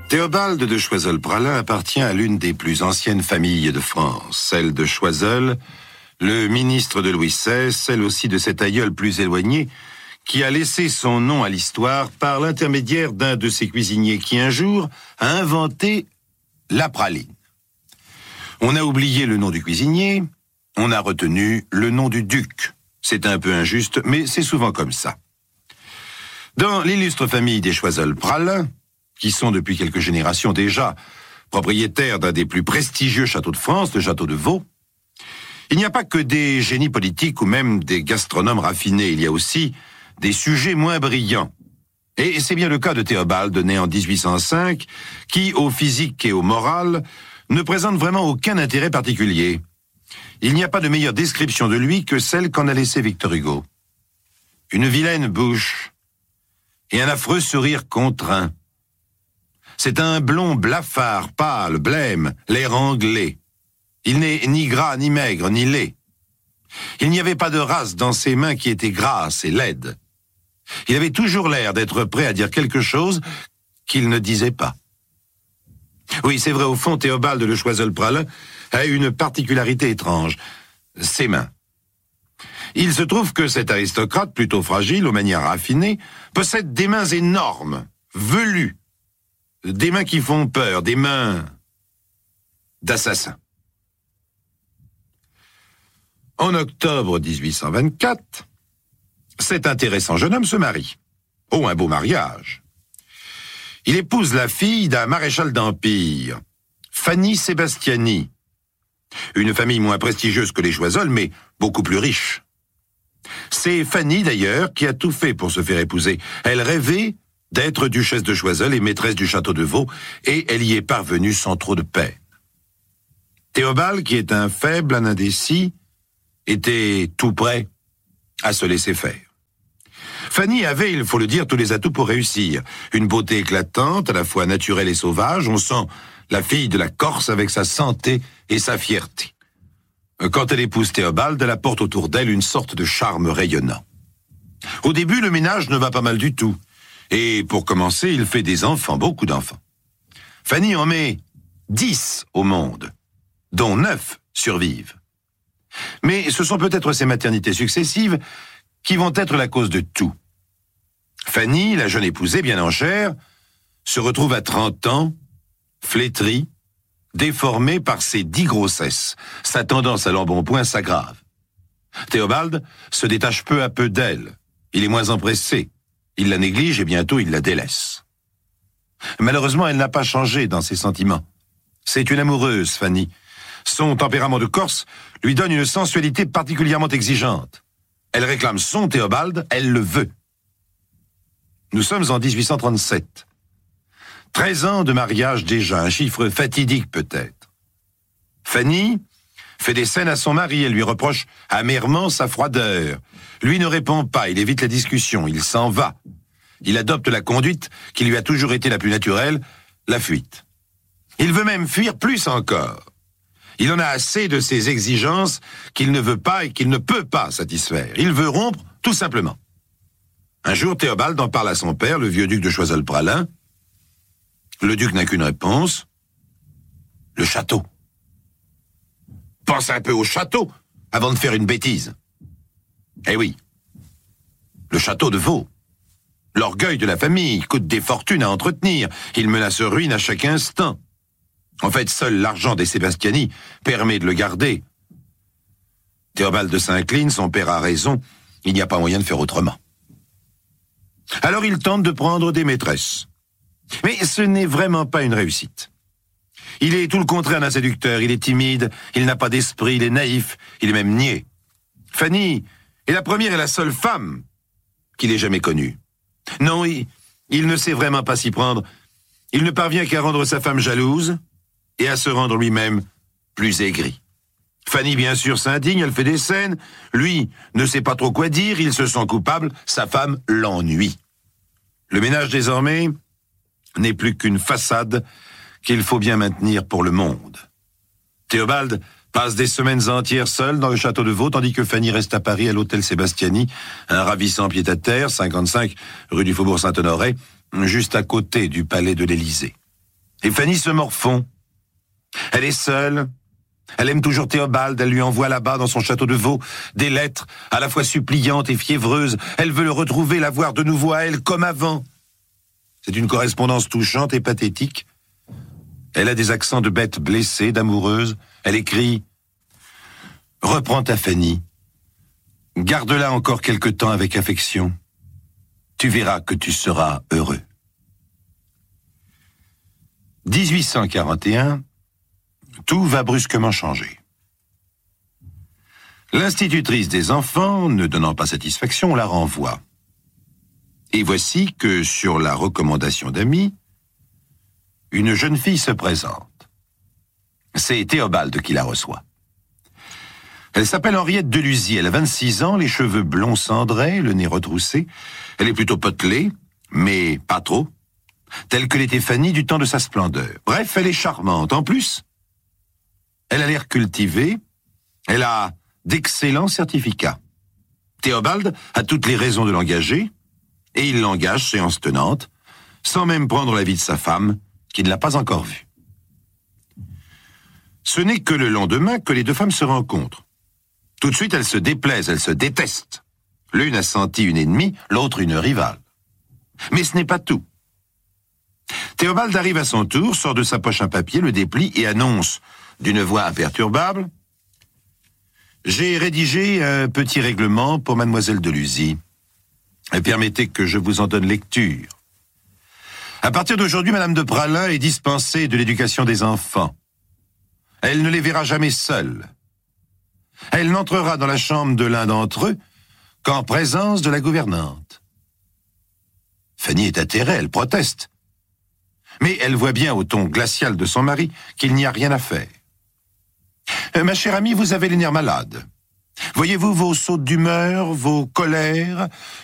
Théobald de Choiseul-Praslin appartient à l'une des plus anciennes familles de France, celle de Choiseul, le ministre de Louis XVI, celle aussi de cet aïeul plus éloigné, qui a laissé son nom à l'histoire par l'intermédiaire d'un de ses cuisiniers qui, un jour, a inventé la praline. On a oublié le nom du cuisinier, on a retenu le nom du duc. C'est un peu injuste, mais c'est souvent comme ça. Dans l'illustre famille des Choiseul-Praslin, qui sont depuis quelques générations déjà propriétaires d'un des plus prestigieux châteaux de France, le château de Vaux, il n'y a pas que des génies politiques ou même des gastronomes raffinés, il y a aussi des sujets moins brillants. Et c'est bien le cas de Théobald, né en 1805, qui, au physique et au moral, ne présente vraiment aucun intérêt particulier. Il n'y a pas de meilleure description de lui que celle qu'en a laissée Victor Hugo. Une vilaine bouche et un affreux sourire contraint. C'est un blond blafard, pâle, blême, l'air anglais. Il n'est ni gras, ni maigre, ni laid. Il n'y avait pas de race dans ses mains qui était grasse et laide. Il avait toujours l'air d'être prêt à dire quelque chose qu'il ne disait pas. Oui, c'est vrai, au fond, Théobald de Choiseul-Praslin a une particularité étrange, ses mains. Il se trouve que cet aristocrate, plutôt fragile, aux manières raffinées, possède des mains énormes, velues, des mains qui font peur, des mains d'assassin. En octobre 1824, cet intéressant jeune homme se marie. Oh, un beau mariage. Il épouse la fille d'un maréchal d'Empire, Fanny Sébastiani, une famille moins prestigieuse que les Choiseul, mais beaucoup plus riche. C'est Fanny, d'ailleurs, qui a tout fait pour se faire épouser. Elle rêvait d'être duchesse de Choiseul et maîtresse du château de Vaux, et elle y est parvenue sans trop de peine. Théobald, qui est un faible, un indécis, était tout prêt à se laisser faire. Fanny avait, il faut le dire, tous les atouts pour réussir. Une beauté éclatante, à la fois naturelle et sauvage, on sent la fille de la Corse avec sa santé et sa fierté. Quand elle épouse Théobald, elle apporte autour d'elle une sorte de charme rayonnant. Au début, le ménage ne va pas mal du tout. Et pour commencer, il fait des enfants, beaucoup d'enfants. Fanny en met 10 au monde, dont 9 survivent. Mais ce sont peut-être ces maternités successives qui vont être la cause de tout. Fanny, la jeune épousée bien en chair, se retrouve à 30 ans, flétrie, déformée par ses 10 grossesses. Sa tendance à l'embonpoint s'aggrave. Théobald se détache peu à peu d'elle. Il est moins empressé. Il la néglige et bientôt il la délaisse. Malheureusement, elle n'a pas changé dans ses sentiments. C'est une amoureuse, Fanny. Son tempérament de Corse lui donne une sensualité particulièrement exigeante. Elle réclame son Théobald, elle le veut. Nous sommes en 1837. 13 ans de mariage déjà, un chiffre fatidique peut-être. Fanny fait des scènes à son mari, elle lui reproche amèrement sa froideur. Lui ne répond pas, il évite la discussion, il s'en va. Il adopte la conduite qui lui a toujours été la plus naturelle, la fuite. Il veut même fuir plus encore. Il en a assez de ces exigences qu'il ne veut pas et qu'il ne peut pas satisfaire. Il veut rompre, tout simplement. Un jour, Théobald en parle à son père, le vieux duc de Choiseul-Praslin. Le duc n'a qu'une réponse. Le château. Pense un peu au château avant de faire une bêtise. Eh oui, le château de Vaux. L'orgueil de la famille coûte des fortunes à entretenir. Il menace ruine à chaque instant. En fait, seul l'argent des Sébastiani permet de le garder. Théobald s'incline, son père a raison, il n'y a pas moyen de faire autrement. Alors il tente de prendre des maîtresses. Mais ce n'est vraiment pas une réussite. Il est tout le contraire d'un séducteur, il est timide, il n'a pas d'esprit, il est naïf, il est même niais. Fanny est la première et la seule femme qu'il ait jamais connue. Non, il ne sait vraiment pas s'y prendre. Il ne parvient qu'à rendre sa femme jalouse et à se rendre lui-même plus aigri. Fanny, bien sûr, s'indigne, elle fait des scènes. Lui ne sait pas trop quoi dire, il se sent coupable, sa femme l'ennuie. Le ménage, désormais, n'est plus qu'une façade qu'il faut bien maintenir pour le monde. Théobald passe des semaines entières seul dans le château de Vaux, tandis que Fanny reste à Paris à l'hôtel Sébastiani, un ravissant pied-à-terre, 55 rue du Faubourg Saint-Honoré, juste à côté du palais de l'Élysée. Et Fanny se morfond. Elle est seule. Elle aime toujours Théobald. Elle lui envoie là-bas, dans son château de Vaux, des lettres, à la fois suppliantes et fiévreuses. Elle veut le retrouver, la voir de nouveau à elle, comme avant. C'est une correspondance touchante et pathétique. Elle a des accents de bête blessée, d'amoureuse. Elle écrit « Reprends ta Fanny. Garde-la encore quelque temps avec affection. Tu verras que tu seras heureux. » 1841, tout va brusquement changer. L'institutrice des enfants, ne donnant pas satisfaction, la renvoie. Et voici que, sur la recommandation d'amis, une jeune fille se présente. C'est Théobald qui la reçoit. Elle s'appelle Henriette Deluzy, elle a 26 ans, les cheveux blonds cendrés, le nez retroussé. Elle est plutôt potelée, mais pas trop, telle que l'était Fanny du temps de sa splendeur. Bref, elle est charmante. En plus, elle a l'air cultivée, elle a d'excellents certificats. Théobald a toutes les raisons de l'engager, et il l'engage séance tenante, sans même prendre l'avis de sa femme, qui ne l'a pas encore vue. Ce n'est que le lendemain que les deux femmes se rencontrent. Tout de suite, elles se déplaisent, elles se détestent. L'une a senti une ennemie, l'autre une rivale. Mais ce n'est pas tout. Théobald arrive à son tour, sort de sa poche un papier, le déplie et annonce, d'une voix imperturbable, « J'ai rédigé un petit règlement pour mademoiselle Deluzy. Permettez que je vous en donne lecture. À partir d'aujourd'hui, madame de Praslin est dispensée de l'éducation des enfants. Elle ne les verra jamais seuls. Elle n'entrera dans la chambre de l'un d'entre eux qu'en présence de la gouvernante. » Fanny est atterrée, elle proteste. Mais elle voit bien au ton glacial de son mari qu'il n'y a rien à faire. « Ma chère amie, vous avez les nerfs malades. Voyez-vous vos sautes d'humeur, vos colères,